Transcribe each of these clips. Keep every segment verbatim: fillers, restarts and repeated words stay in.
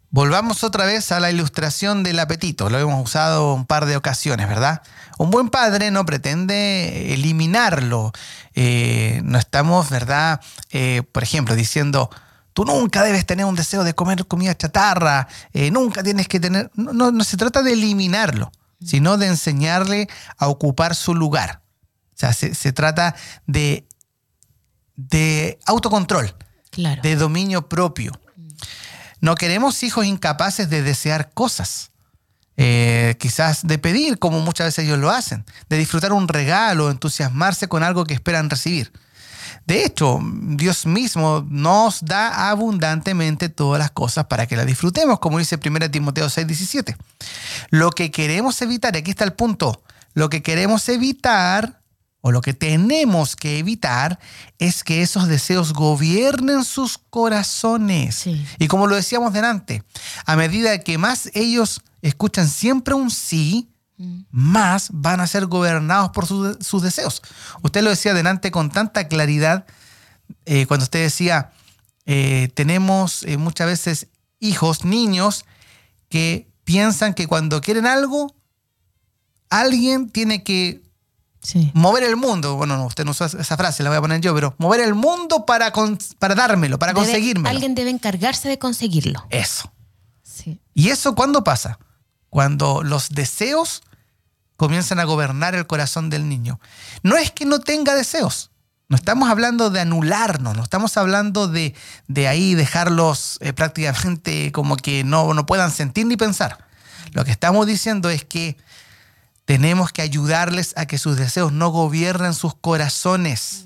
Volvamos otra vez a la ilustración del apetito. Lo hemos usado un par de ocasiones, ¿verdad? Un buen padre no pretende eliminarlo. Eh, no estamos, ¿verdad? Eh, por ejemplo, diciendo, tú nunca debes tener un deseo de comer comida chatarra. Eh, nunca tienes que tener... No, no, no se trata de eliminarlo, sino de enseñarle a ocupar su lugar. O sea, se, se trata de, de autocontrol, claro. de dominio propio. No queremos hijos incapaces de desear cosas, eh, quizás de pedir, como muchas veces ellos lo hacen, de disfrutar un regalo, entusiasmarse con algo que esperan recibir. De hecho, Dios mismo nos da abundantemente todas las cosas para que las disfrutemos, como dice primera Timoteo seis diecisiete. Lo que queremos evitar, aquí está el punto, lo que queremos evitar... o lo que tenemos que evitar es que esos deseos gobiernen sus corazones. Sí. Y como lo decíamos delante, a medida que más ellos escuchan siempre un sí, mm. más van a ser gobernados por su, sus deseos. Usted lo decía delante con tanta claridad, eh, cuando usted decía, eh, tenemos eh, muchas veces hijos, niños, que piensan que cuando quieren algo, alguien tiene que Sí. mover el mundo. Bueno, no, usted no usa esa frase, la voy a poner yo, pero mover el mundo para, con, para dármelo, para Debe, conseguírmelo. Alguien debe encargarse de conseguirlo. Eso. Sí. ¿Y eso cuándo pasa? Cuando los deseos comienzan a gobernar el corazón del niño. No es que no tenga deseos. No estamos hablando de anularnos, no estamos hablando de, de ahí dejarlos eh, prácticamente como que no, no puedan sentir ni pensar. Lo que estamos diciendo es que tenemos que ayudarles a que sus deseos no gobiernen sus corazones.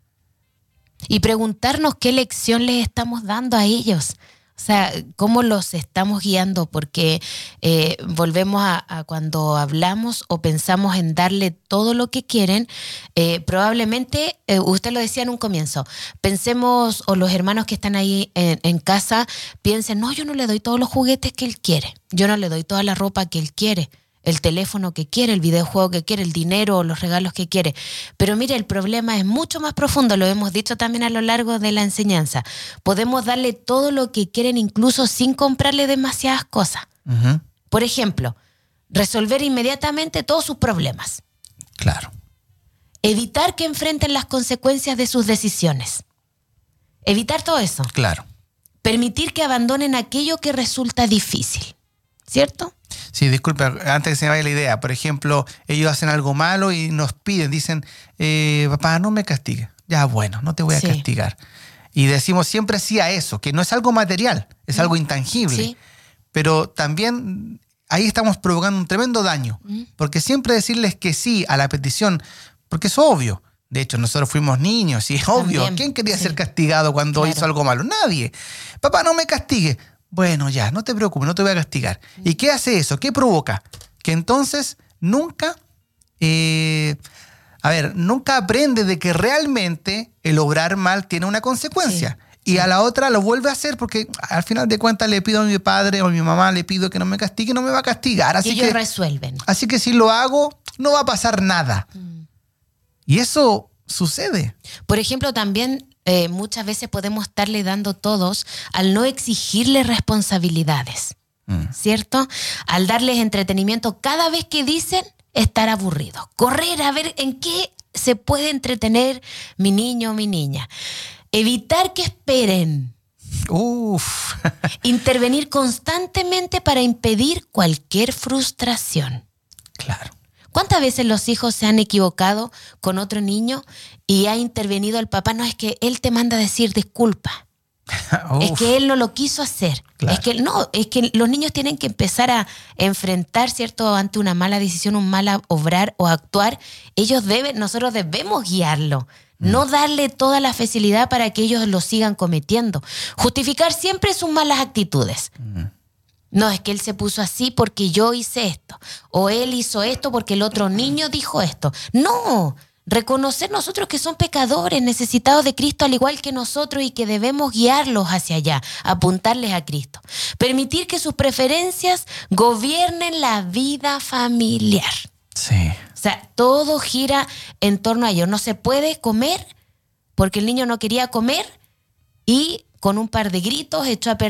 Y preguntarnos qué lección les estamos dando a ellos. O sea, cómo los estamos guiando, porque eh, volvemos a, a cuando hablamos o pensamos en darle todo lo que quieren, eh, probablemente, eh, usted lo decía en un comienzo, pensemos, o los hermanos que están ahí en, en casa, piensen, no, yo no le doy todos los juguetes que él quiere, yo no le doy toda la ropa que él quiere, el teléfono que quiere, el videojuego que quiere, el dinero, los regalos que quiere. Pero mire, el problema es mucho más profundo, lo hemos dicho también a lo largo de la enseñanza. Podemos darle todo lo que quieren incluso sin comprarle demasiadas cosas. Uh-huh. Por ejemplo, resolver inmediatamente todos sus problemas. Claro. Evitar que enfrenten las consecuencias de sus decisiones. Evitar todo eso. Claro. Permitir que abandonen aquello que resulta difícil. ¿Cierto? Sí, disculpe, antes que se me vaya la idea. Por ejemplo, ellos hacen algo malo y nos piden, dicen, eh, papá, no me castigue. Ya, bueno, no te voy a sí. castigar. Y decimos siempre sí a eso, que no es algo material, es mm. algo intangible. Sí. Pero también ahí estamos provocando un tremendo daño. Mm. Porque siempre decirles que sí a la petición, porque es obvio. De hecho, nosotros fuimos niños y es obvio. También. ¿Quién quería sí. ser castigado cuando claro. hizo algo malo? Nadie. Papá, no me castigue. Bueno, ya, no te preocupes, no te voy a castigar. ¿Y qué hace eso? ¿Qué provoca? Que entonces nunca, eh, a ver, nunca aprende de que realmente el obrar mal tiene una consecuencia. Sí, y sí. a la otra lo vuelve a hacer porque al final de cuentas le pido a mi padre o a mi mamá, le pido que no me castigue, no me va a castigar. Así y ellos que resuelven. Así que si lo hago, no va a pasar nada. Mm. Y eso sucede. Por ejemplo, también... Eh, muchas veces podemos estarle dando todos al no exigirles responsabilidades, mm. ¿cierto? Al darles entretenimiento cada vez que dicen estar aburridos. Correr a ver en qué se puede entretener mi niño o mi niña. Evitar que esperen. Uf. Intervenir constantemente para impedir cualquier frustración. Claro. ¿Cuántas veces los hijos se han equivocado con otro niño y ha intervenido el papá? No, es que él te manda a decir disculpa. Es que él no lo quiso hacer. Claro. Es que no, es que los niños tienen que empezar a enfrentar, ¿cierto?, ante una mala decisión, un mal obrar o actuar. Ellos deben, nosotros debemos guiarlo. Mm. No darle toda la facilidad para que ellos lo sigan cometiendo. Justificar siempre sus malas actitudes. Mm. No, es que él se puso así porque yo hice esto. O él hizo esto porque el otro niño dijo esto. No, reconocer nosotros que son pecadores, necesitados de Cristo al igual que nosotros y que debemos guiarlos hacia allá, apuntarles a Cristo. Permitir que sus preferencias gobiernen la vida familiar. Sí. O sea, todo gira en torno a ello. No se puede comer porque el niño no quería comer y con un par de gritos echó a perder